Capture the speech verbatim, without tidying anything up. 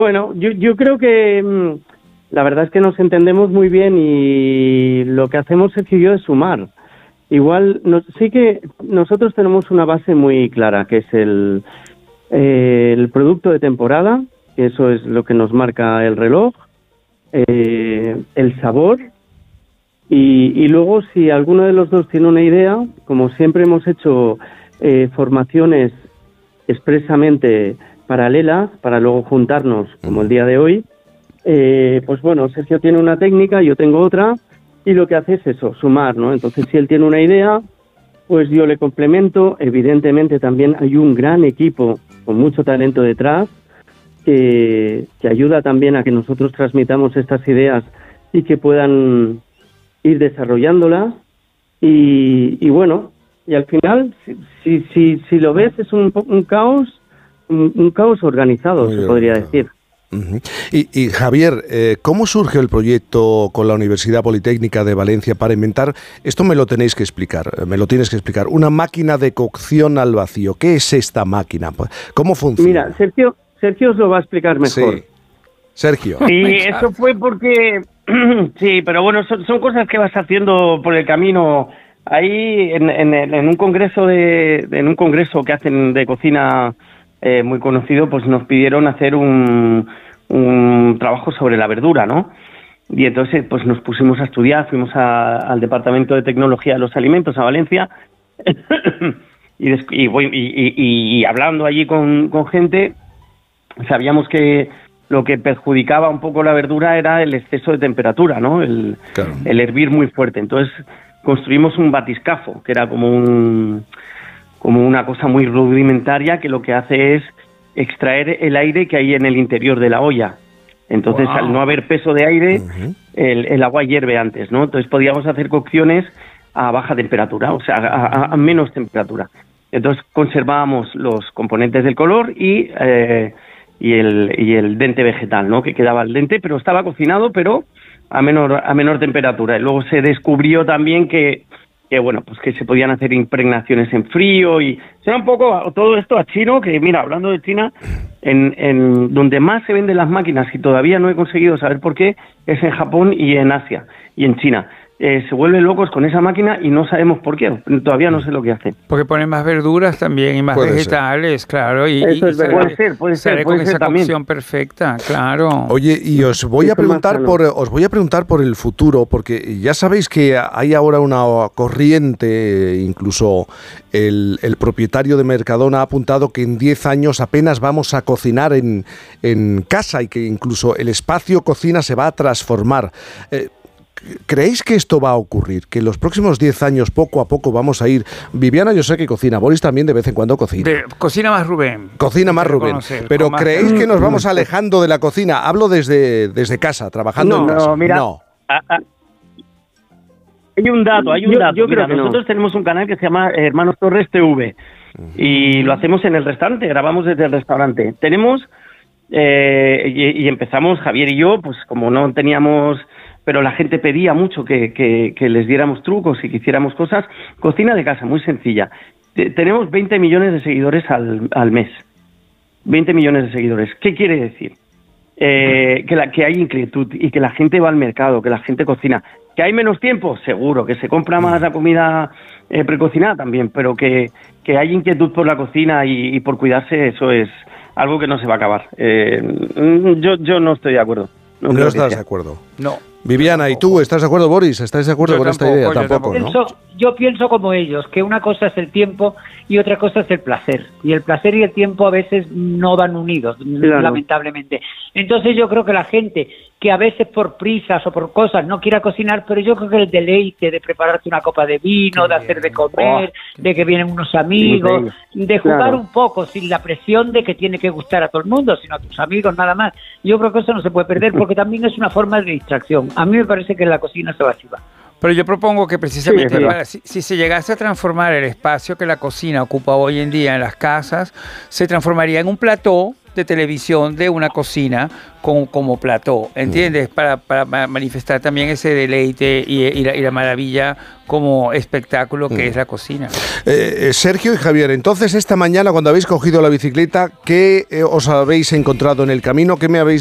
Bueno, yo, yo creo que mmm, la verdad es que nos entendemos muy bien y lo que hacemos Sergio y yo es sumar. Igual, no, sí que nosotros tenemos una base muy clara, que es el, eh, el producto de temporada, que eso es lo que nos marca el reloj, eh, el sabor, y, y luego si alguno de los dos tiene una idea, como siempre hemos hecho eh, formaciones expresamente paralelas, para luego juntarnos, como el día de hoy, eh, pues bueno, Sergio tiene una técnica, yo tengo otra, y lo que hace es eso, sumar, ¿no? Entonces, si él tiene una idea, pues yo le complemento. Evidentemente, también hay un gran equipo con mucho talento detrás que, que ayuda también a que nosotros transmitamos estas ideas y que puedan ir desarrollándolas. Y, y bueno, y al final, si, si, si, si lo ves, es un, un caos, un, un caos organizado, Muy se bien. podría decir. Uh-huh. Y, y Javier, eh, ¿cómo surge el proyecto con la Universidad Politécnica de Valencia para inventar, esto me lo tenéis que explicar, me lo tienes que explicar, una máquina de cocción al vacío? ¿Qué es esta máquina? ¿Cómo funciona? Mira, Sergio, Sergio os lo va a explicar mejor. Sí. Sergio. Sí, eso fue porque, sí, pero bueno, son, son cosas que vas haciendo por el camino. Ahí en, en, en un congreso de, en un congreso que hacen de cocina Eh, muy conocido, pues nos pidieron hacer un, un trabajo sobre la verdura, ¿no? Y entonces pues nos pusimos a estudiar, fuimos a, al Departamento de Tecnología de los Alimentos a Valencia y, des, y, y, y, y hablando allí con, con gente, sabíamos que lo que perjudicaba un poco la verdura era el exceso de temperatura, ¿no? El, claro. el hervir muy fuerte. Entonces construimos un batiscafo, que era como un... como una cosa muy rudimentaria que lo que hace es extraer el aire que hay en el interior de la olla. Entonces, wow. al no haber peso de aire, uh-huh. el, el agua hierve antes, ¿no? Entonces podíamos hacer cocciones a baja temperatura, o sea, a, a, a menos temperatura. Entonces conservábamos los componentes del color y, eh, y, el, y el dente vegetal, ¿no? Que quedaba el dente, pero estaba cocinado, pero a menor, a menor temperatura. Y luego se descubrió también que que bueno, pues que se podían hacer impregnaciones en frío y será un poco todo esto a chino, que mira, hablando de China, en, en donde más se venden las máquinas y todavía no he conseguido saber por qué, es en Japón y en Asia y en China. Eh, se vuelven locos con esa máquina y no sabemos por qué, todavía no sé lo que hace. Porque ponen más verduras también y más puede vegetales, ser. claro, y, Eso y es sale, puede ser, puede ser, sale puede con ser esa también. cocción perfecta, claro. Oye, y os voy a preguntar por os voy a preguntar por el futuro, porque ya sabéis que hay ahora una corriente, incluso el, el propietario de Mercadona ha apuntado que en diez años apenas vamos a cocinar en, en casa y que incluso el espacio cocina se va a transformar. Eh, ¿Creéis que esto va a ocurrir? Que en los próximos diez años, poco a poco, vamos a ir... Viviana, yo sé que cocina. Boris también de vez en cuando cocina. De, cocina más Rubén. Cocina más Rubén. Pero ¿creéis que nos vamos alejando de la cocina? Hablo desde, desde casa, trabajando no, en casa. No, mira... No. A, a, hay un dato, hay un yo, dato. Yo mira, creo que nosotros no. tenemos un canal que se llama Hermanos Torres T V uh-huh. y lo hacemos en el restaurante, grabamos desde el restaurante. Tenemos... Eh, y, y empezamos, Javier y yo, pues como no teníamos... pero la gente pedía mucho que, que, que les diéramos trucos y que hiciéramos cosas. Cocina de casa, muy sencilla. T- tenemos veinte millones de seguidores al, al mes. veinte millones de seguidores. ¿Qué quiere decir? Eh, que, la, que hay inquietud y que la gente va al mercado, que la gente cocina. ¿Que hay menos tiempo? Seguro. ¿Que se compra más la comida eh, precocinada? También. Pero que, que hay inquietud por la cocina y, y por cuidarse, eso es algo que no se va a acabar. Eh, yo, yo no estoy de acuerdo. No, no estás de acuerdo. No. Viviana, ¿y tú estás de acuerdo, Boris? ¿Estáis de acuerdo yo con tampoco, esta idea? Yo Tampoco, tampoco, ¿no? Pienso, yo pienso como ellos, que una cosa es el tiempo y otra cosa es el placer. Y el placer y el tiempo a veces no van unidos, claro. lamentablemente. Entonces yo creo que la gente que a veces por prisas o por cosas no quiera cocinar, pero yo creo que el deleite de prepararte una copa de vino, de hacer de comer, oh. de que vienen unos amigos, de jugar claro. un poco sin la presión de que tiene que gustar a todo el mundo, sino a tus amigos nada más. Yo creo que eso no se puede perder porque también es una forma de distracción. A mí me parece que la cocina se va así va. Pero yo propongo que precisamente sí, para, si, si se llegase a transformar el espacio que la cocina ocupa hoy en día en las casas, se transformaría en un plató de televisión de una cocina con, como plató, ¿entiendes? Mm. Para, para manifestar también ese deleite y, y, la, y la maravilla como espectáculo que mm. es la cocina. Eh, Sergio y Javier, entonces esta mañana cuando habéis cogido la bicicleta, ¿qué eh, os habéis encontrado en el camino? ¿Qué me habéis